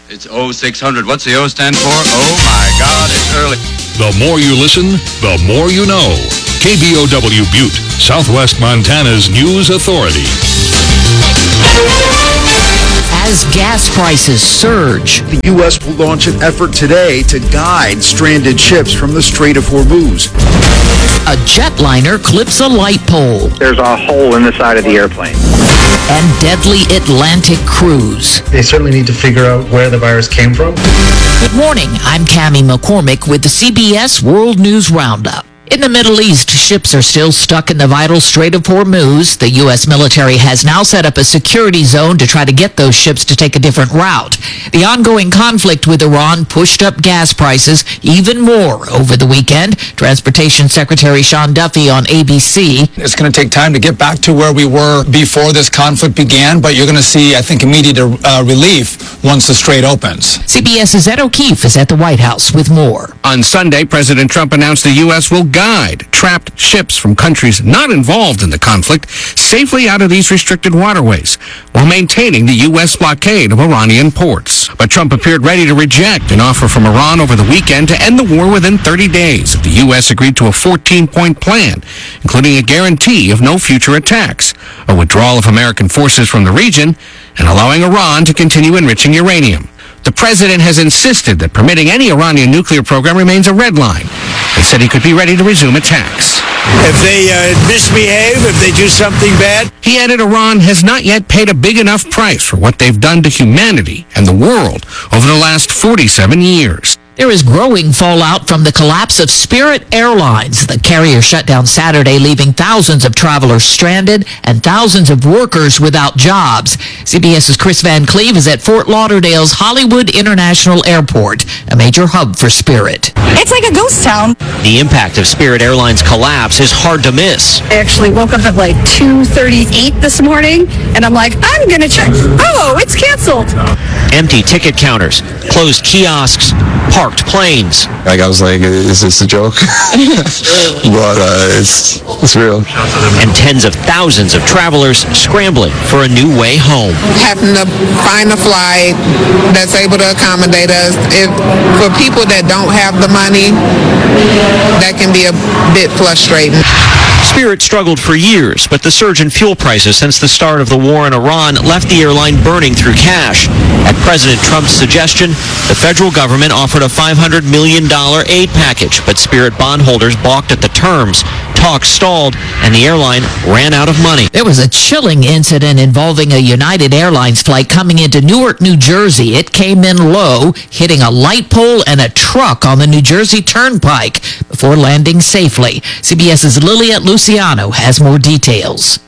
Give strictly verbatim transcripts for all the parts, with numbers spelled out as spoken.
It's oh six hundred. What's the O stand for? Oh, my God, it's early. The more you listen, the more you know. K B O W Butte, Southwest Montana's news authority. As gas prices surge, the U S will launch an effort today to guide stranded ships from the Strait of Hormuz. A jetliner clips a light pole. There's a hole in the side of the airplane. And deadly Atlantic cruise. They certainly need to figure out where the virus came from. Good morning. I'm Cammie McCormick with the C B S World News Roundup. In the Middle East, ships are still stuck in the vital Strait of Hormuz. The U S military has now set up a security zone to try to get those ships to take a different route. The ongoing conflict with Iran pushed up gas prices even more over the weekend. Transportation Secretary Sean Duffy on A B C. It's going to take time to get back to where we were before this conflict began, but you're going to see, I think, immediate uh, relief once the strait opens. CBS's Ed O'Keefe is at the White House with more. On Sunday, President Trump announced the U S will guide trapped ships from countries not involved in the conflict safely out of these restricted waterways while maintaining the U S blockade of Iranian ports. But Trump appeared ready to reject an offer from Iran over the weekend to end the war within thirty days. The U S agreed to a fourteen-point plan, including a guarantee of no future attacks, a withdrawal of American forces from the region, and allowing Iran to continue enriching uranium. The president has insisted that permitting any Iranian nuclear program remains a red line and said he could be ready to resume attacks. If they uh, misbehave, if they do something bad. He added Iran has not yet paid a big enough price for what they've done to humanity and the world over the last forty-seven years. There is growing fallout from the collapse of Spirit Airlines. The carrier shut down Saturday, leaving thousands of travelers stranded and thousands of workers without jobs. CBS's Chris Van Cleve is at Fort Lauderdale's Hollywood International Airport, a major hub for Spirit. It's like a ghost town. The impact of Spirit Airlines' collapse is hard to miss. I actually woke up at like two thirty-eight this morning, and I'm like, I'm going to check. Oh, it's canceled. Empty ticket counters, closed kiosks, parked planes. Like, I was like, is this a joke? But uh, it's, it's real. And tens of thousands of travelers scrambling for a new way home. Having to find a flight that's able to accommodate us. If, for people that don't have the money, that can be a bit frustrating. Spirit struggled for years, but the surge in fuel prices since the start of the war in Iran left the airline burning through cash. At President Trump's suggestion, the federal government offered a five hundred million dollars aid package, but Spirit bondholders balked at the terms. Talks stalled, and the airline ran out of money. There was a chilling incident involving a United Airlines flight coming into Newark, New Jersey. It came in low, hitting a light pole and a truck on the New Jersey Turnpike before landing safely. CBS's Lilia Luciano has more details.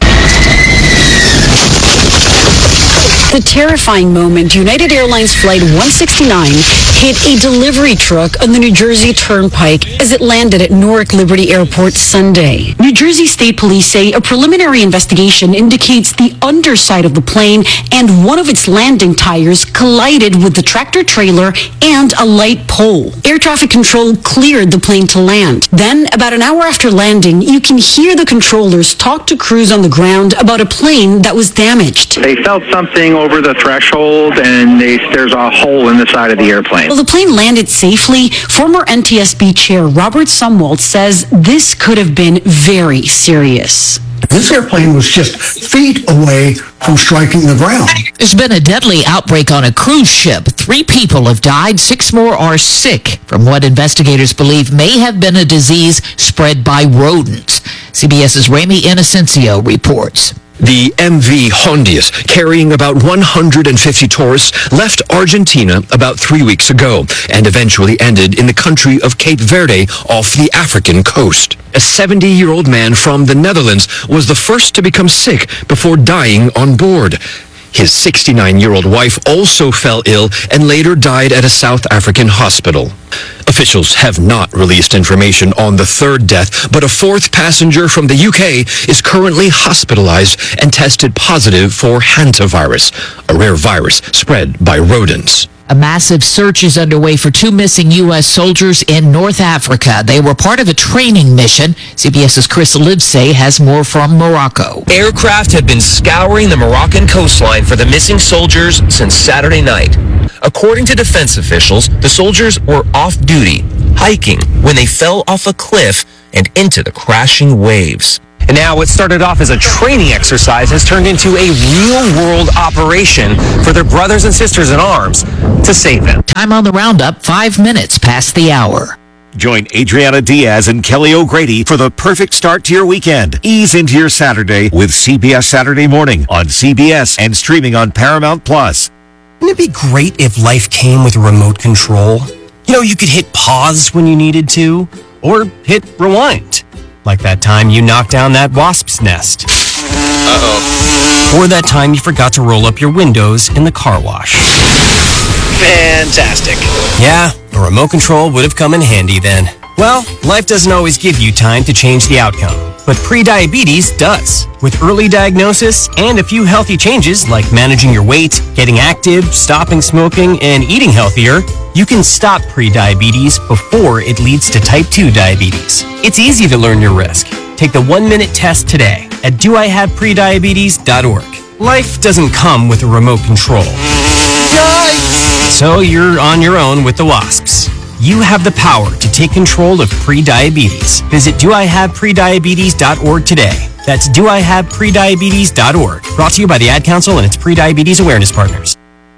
The terrifying moment, United Airlines Flight one sixty-nine hit a delivery truck on the New Jersey Turnpike as it landed at Newark Liberty Airport Sunday. New Jersey State Police say a preliminary investigation indicates the underside of the plane and one of its landing tires collided with the tractor trailer and a light pole. Air traffic control cleared the plane to land. Then, about an hour after landing, you can hear the controllers talk to crews on the ground about a plane that was damaged. They felt something over the threshold, and they, there's a hole in the side of the airplane. Well, the plane landed safely. Former N T S B Chair Robert Sumwalt says this could have been very serious. This airplane was just feet away from striking the ground. There's been a deadly outbreak on a cruise ship. Three people have died. Six more are sick from what investigators believe may have been a disease spread by rodents. CBS's Ramy Inocencio reports. The M V Hondius, carrying about one hundred fifty tourists, left Argentina about three weeks ago and eventually ended in the country of Cape Verde off the African coast. A seventy-year-old man from the Netherlands was the first to become sick before dying on board. His sixty-nine-year-old wife also fell ill and later died at a South African hospital. Officials have not released information on the third death, but a fourth passenger from the U K is currently hospitalized and tested positive for hantavirus, a rare virus spread by rodents. A massive search is underway for two missing U S soldiers in North Africa. They were part of a training mission. CBS's Chris Livesay has more from Morocco. Aircraft have been scouring the Moroccan coastline for the missing soldiers since Saturday night. According to defense officials, the soldiers were off duty, hiking, when they fell off a cliff and into the crashing waves. And now what started off as a training exercise has turned into a real-world operation for their brothers and sisters in arms to save them. Time on the roundup, five minutes past the hour. Join Adriana Diaz and Kelly O'Grady for the perfect start to your weekend. Ease into your Saturday with C B S Saturday Morning on C B S and streaming on Paramount Plus. Wouldn't it be great if life came with a remote control? You know, you could hit pause when you needed to, or hit rewind. Like that time you knocked down that wasp's nest. Uh-oh. Or that time you forgot to roll up your windows in the car wash. Fantastic. Yeah, a remote control would have come in handy then. Well, life doesn't always give you time to change the outcome, but prediabetes does. With early diagnosis and a few healthy changes like managing your weight, getting active, stopping smoking, and eating healthier, you can stop prediabetes before it leads to type two diabetes. It's easy to learn your risk. Take the one-minute test today at do I have prediabetes dot org. Life doesn't come with a remote control. So you're on your own with the wasps. You have the power to take control of prediabetes. Visit do I have prediabetes dot org today. That's do I have prediabetes dot org. Brought to you by the Ad Council and its Prediabetes Awareness Partners.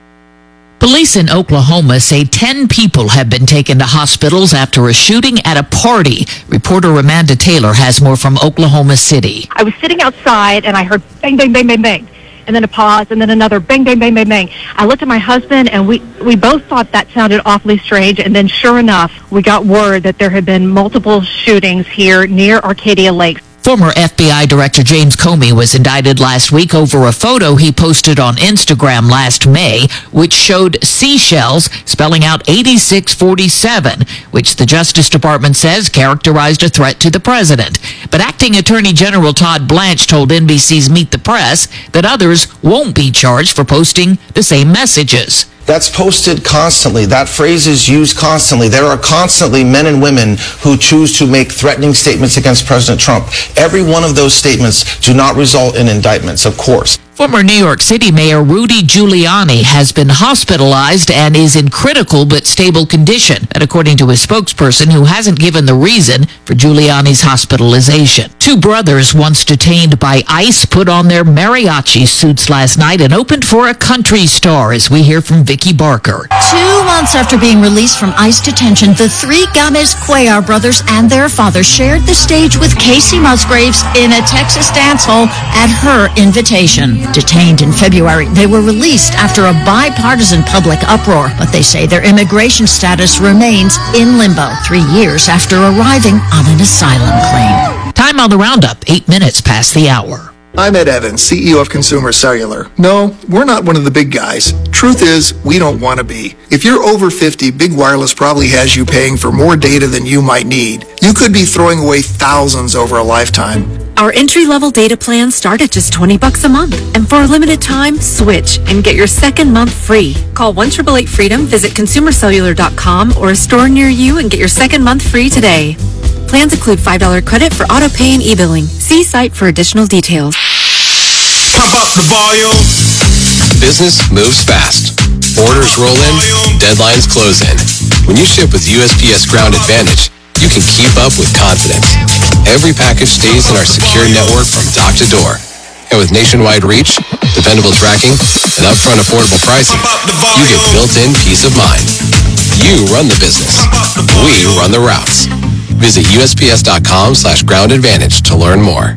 Police in Oklahoma say ten people have been taken to hospitals after a shooting at a party. Reporter Amanda Taylor has more from Oklahoma City. I was sitting outside and I heard bang, bang, bang, bang, bang. And then a pause, and then another bang, bang, bang, bang, bang. I looked at my husband, and we, we both thought that sounded awfully strange. And then sure enough, we got word that there had been multiple shootings here near Arcadia Lakes. Former F B I Director James Comey was indicted last week over a photo he posted on Instagram last May, which showed seashells spelling out eighty-six forty-seven, which the Justice Department says characterized a threat to the president. But Acting Attorney General Todd Blanche told N B C's Meet the Press that others won't be charged for posting the same messages. That's posted constantly. That phrase is used constantly. There are constantly men and women who choose to make threatening statements against President Trump. Every one of those statements do not result in indictments, of course. Former New York City Mayor Rudy Giuliani has been hospitalized and is in critical but stable condition, and according to his spokesperson, who hasn't given the reason for Giuliani's hospitalization. Two brothers once detained by ICE put on their mariachi suits last night and opened for a country star, as we hear from Vicky Barker. Two months after being released from ICE detention, the three Gámez Cuellar brothers and their father shared the stage with Casey Musgraves in a Texas dance hall at her invitation. Detained in February, they were released after a bipartisan public uproar, but they say their immigration status remains in limbo three years after arriving on an asylum claim. Time on the roundup, eight minutes past the hour. I'm Ed Evans, C E O of Consumer Cellular. No, we're not one of the big guys. Truth is, we don't want to be. If you're over fifty, Big Wireless probably has you paying for more data than you might need. You could be throwing away thousands over a lifetime. Our entry-level data plans start at just twenty bucks a month. And for a limited time, switch and get your second month free. Call one eight eight eight freedom, visit consumer cellular dot com or a store near you and get your second month free today. Plans include five dollars credit for auto pay and e-billing. See site for additional details. Pump up the volume. Business moves fast. Orders roll in, deadlines close in. When you ship with U S P S Ground Advantage, you can keep up with confidence. Every package stays in our secure network from dock to door. And with nationwide reach, dependable tracking, and upfront affordable pricing, you get built-in peace of mind. You run the business. We run the routes. Visit U S P S dot com slash ground advantage to learn more.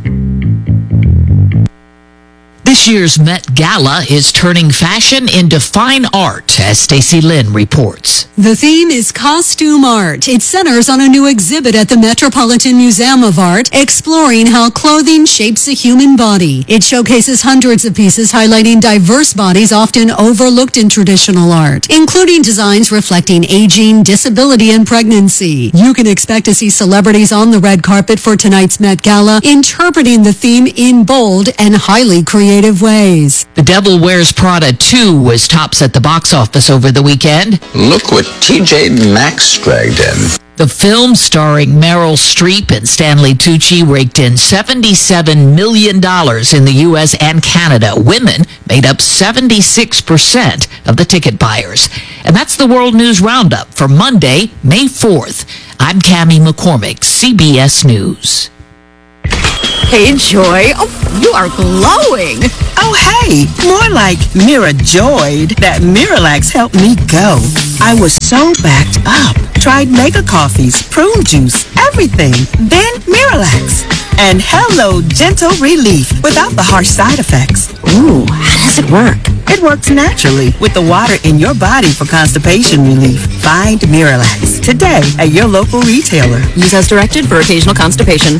This year's Met Gala is turning fashion into fine art, as Stacey Lynn reports. The theme is costume art. It centers on a new exhibit at the Metropolitan Museum of Art, exploring how clothing shapes the human body. It showcases hundreds of pieces highlighting diverse bodies often overlooked in traditional art, including designs reflecting aging, disability, and pregnancy. You can expect to see celebrities on the red carpet for tonight's Met Gala, interpreting the theme in bold and highly creative creative ways. The Devil Wears Prada two was tops at the box office over the weekend. Look what T J Maxx dragged in. The film starring Meryl Streep and Stanley Tucci raked in seventy-seven million dollars in the U S and Canada. Women made up seventy-six percent of the ticket buyers. And that's the World News Roundup for Monday, May fourth. I'm Tammy McCormick, C B S News. Hey, Joy. Oh, you are glowing. Oh, hey. More like Mirajoyed. That Miralax helped me go. I was so backed up. Tried mega coffees, prune juice, everything. Then Miralax. And hello, gentle relief without the harsh side effects. Ooh, how does it work? It works naturally with the water in your body for constipation relief. Find Miralax today at your local retailer. Use as directed for occasional constipation.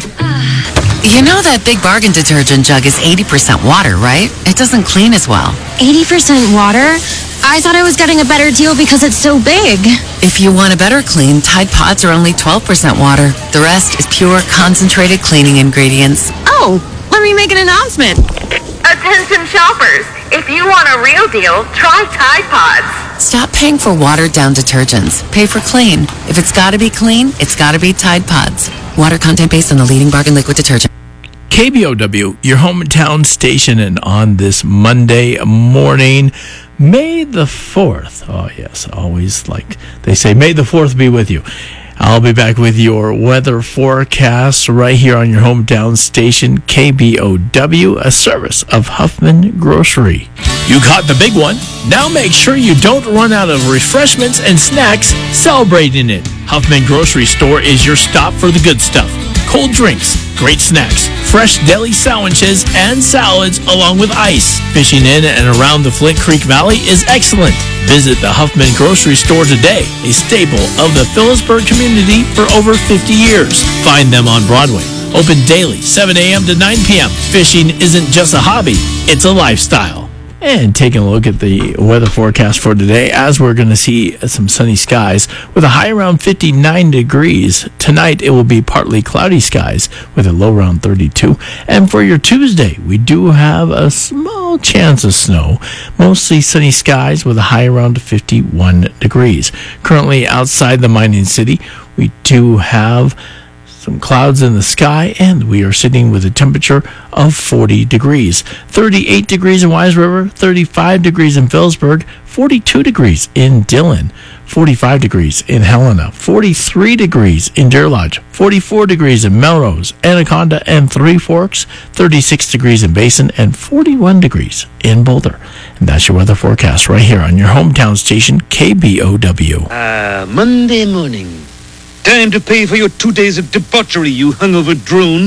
You know that Big Bargain detergent jug is eighty percent water, right? It doesn't clean as well. eighty percent water? I thought I was getting a better deal because it's so big. If you want a better clean, Tide Pods are only twelve percent water. The rest is pure, concentrated cleaning ingredients. Oh, let me make an announcement. Attention shoppers, if you want a real deal, try Tide Pods. Stop paying for watered-down detergents. Pay for clean. If it's got to be clean, it's got to be Tide Pods. Water content based on the leading bargain liquid detergent. K B O W, your hometown station, and on this Monday morning, May the fourth. Oh, yes, always like they say, May the fourth be with you. I'll be back with your weather forecast right here on your hometown station, K B O W, a service of Huffman Grocery. You caught the big one. Now make sure you don't run out of refreshments and snacks celebrating it. Huffman Grocery Store is your stop for the good stuff. Cold drinks, great snacks, fresh deli sandwiches and salads along with ice. Fishing in and around the Flint Creek Valley is excellent. Visit the Huffman Grocery Store today, a staple of the Phillipsburg community for over fifty years. Find them on Broadway. Open daily, seven a.m. to nine p.m. Fishing isn't just a hobby, it's a lifestyle. And taking a look at the weather forecast for today, as we're going to see some sunny skies with a high around fifty-nine degrees. Tonight, it will be partly cloudy skies with a low around thirty-two. And for your Tuesday, we do have a small chance of snow. Mostly sunny skies with a high around fifty-one degrees. Currently outside the mining city, we do have some clouds in the sky, and we are sitting with a temperature of forty degrees. thirty-eight degrees in Wise River, thirty-five degrees in Phillipsburg, forty-two degrees in Dillon, forty-five degrees in Helena, forty-three degrees in Deer Lodge, forty-four degrees in Melrose, Anaconda, and Three Forks, thirty-six degrees in Basin, and forty-one degrees in Boulder. And that's your weather forecast right here on your hometown station, K B O W. Ah, uh, Monday morning. Time to pay for your two days of debauchery, you hungover drone.